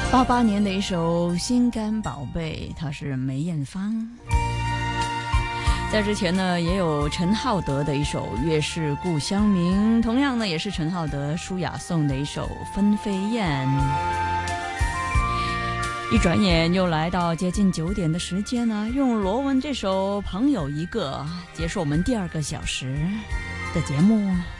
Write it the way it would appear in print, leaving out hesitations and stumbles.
88年的一首《心肝宝贝》，它是梅艳芳。在之前呢，也有陈浩德的一首《月是故乡明》，同样呢，也是陈浩德、舒雅颂的一首《分飞燕》。一转眼又来到接近9点的时间呢，用罗文这首《朋友一个》结束我们第2个小时的节目。